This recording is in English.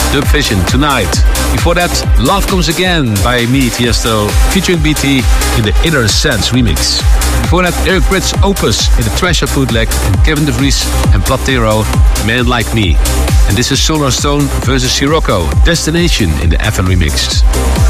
Dub Vision, Tonight. Before that, Love Comes Again by me, Tiesto, featuring BT in the Inner Sense remix. Before that, Eric Prydz Opus in the Treasure bootleg, and Kevin De Vries and Platero, Man Like Me. And this is Solar Stone versus Sirocco, Destination in the FM remix.